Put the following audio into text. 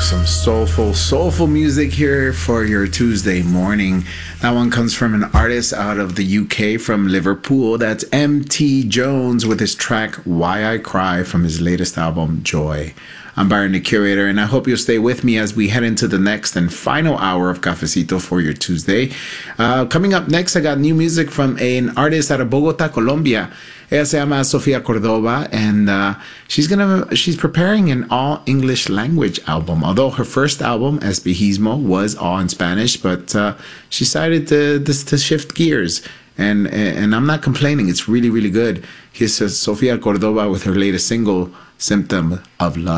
Some soulful music here for your Tuesday morning. That one comes from an artist out of the UK, from Liverpool. That's M.T. Jones with his track Why I Cry from his latest album, Joy. I'm Byron, the curator, and I hope you'll stay with me as we head into the next and final hour of Cafecito for your Tuesday. Coming up next, I got new music from an artist out of Bogota, Colombia. Ella se llama Sofia Cordova, and she's preparing an all English language album. Although her first album, Espejismo, was all in Spanish, but she decided to shift gears. And I'm not complaining. It's really, really good. Here's Sofia Cordova with her latest single, Symptom of Love.